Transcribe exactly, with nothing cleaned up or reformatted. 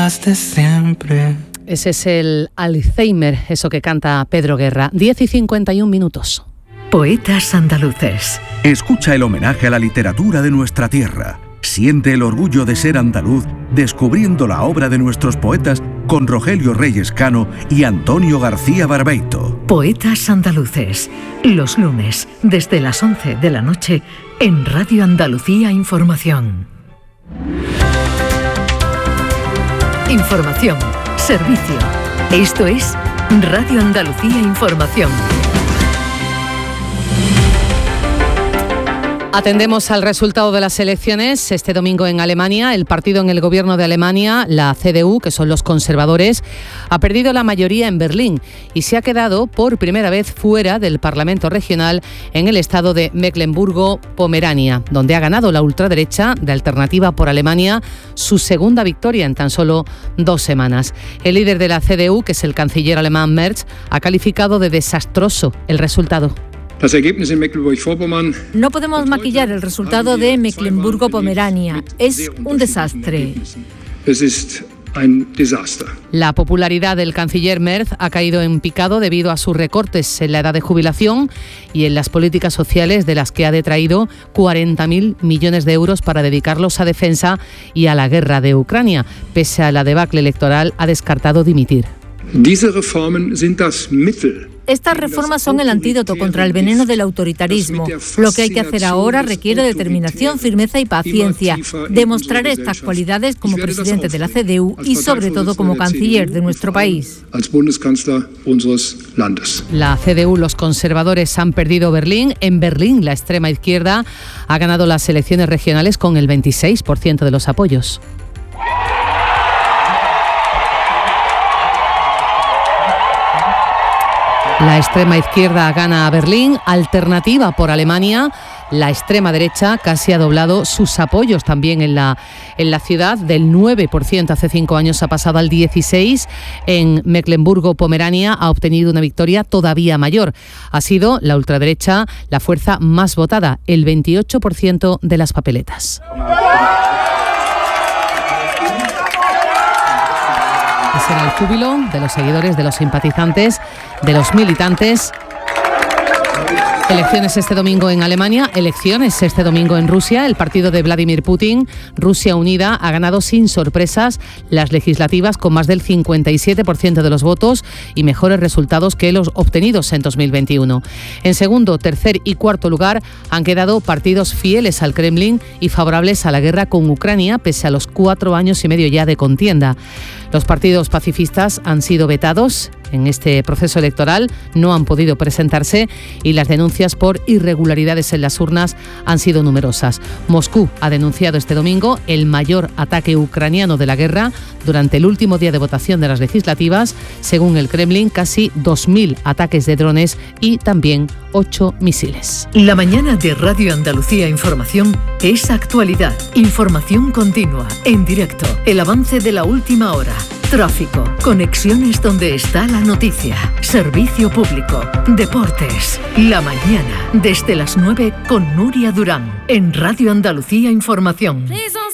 las de siempre. Ese es el Alzheimer, eso que canta Pedro Guerra. diez y cincuenta y un minutos. Poetas andaluces. Escucha el homenaje a la literatura de nuestra tierra. Siente el orgullo de ser andaluz descubriendo la obra de nuestros poetas con Rogelio Reyes Cano y Antonio García Barbeito. Poetas andaluces. Los lunes, desde las once de la noche, en Radio Andalucía Información. Información, servicio. Esto es Radio Andalucía Información. Atendemos al resultado de las elecciones este domingo en Alemania. El partido en el gobierno de Alemania, la C D U, que son los conservadores, ha perdido la mayoría en Berlín y se ha quedado por primera vez fuera del Parlamento regional en el estado de Mecklemburgo-Pomerania, donde ha ganado la ultraderecha de Alternativa por Alemania su segunda victoria en tan solo dos semanas. El líder de la C D U, que es el canciller alemán Merz, ha calificado de desastroso el resultado. No podemos maquillar el resultado de Mecklemburgo-Pomerania. Es un desastre. La popularidad del canciller Merz ha caído en picado debido a sus recortes en la edad de jubilación y en las políticas sociales, de las que ha detraído cuarenta mil millones de euros para dedicarlos a defensa y a la guerra de Ucrania. Pese a la debacle electoral, ha descartado dimitir. Estas reformas son el antídoto contra el veneno del autoritarismo. Lo que hay que hacer ahora requiere determinación, firmeza y paciencia. Demostraré estas cualidades como presidente de la C D U y sobre todo como canciller de nuestro país. La C D U, los conservadores, han perdido Berlín. En Berlín, la extrema izquierda ha ganado las elecciones regionales con el veintiséis por ciento de los apoyos. La extrema izquierda gana a Berlín. Alternativa por Alemania, la extrema derecha, casi ha doblado sus apoyos también en la, en la ciudad. Del nueve por ciento hace cinco años ha pasado al dieciséis por ciento. En Mecklemburgo-Pomerania ha obtenido una victoria todavía mayor. Ha sido la ultraderecha la fuerza más votada, el veintiocho por ciento de las papeletas. Ese era el júbilo de los seguidores, de los simpatizantes, de los militantes. Elecciones este domingo en Alemania, elecciones este domingo en Rusia. El partido de Vladimir Putin, Rusia Unida, ha ganado sin sorpresas las legislativas con más del cincuenta y siete por ciento de los votos y mejores resultados que los obtenidos en dos mil veintiuno. En segundo, tercer y cuarto lugar han quedado partidos fieles al Kremlin y favorables a la guerra con Ucrania, pese a los cuatro años y medio ya de contienda. Los partidos pacifistas han sido vetados en este proceso electoral, no han podido presentarse y las denuncias por irregularidades en las urnas han sido numerosas. Moscú ha denunciado este domingo el mayor ataque ucraniano de la guerra durante el último día de votación de las legislativas. Según el Kremlin, casi dos mil ataques de drones y también ocho misiles. La mañana de Radio Andalucía Información es actualidad, información continua, en directo, el avance de la última hora, tráfico, conexiones donde está la noticia, servicio público, deportes. La mañana, desde las nueve con Nuria Durán, en Radio Andalucía Información.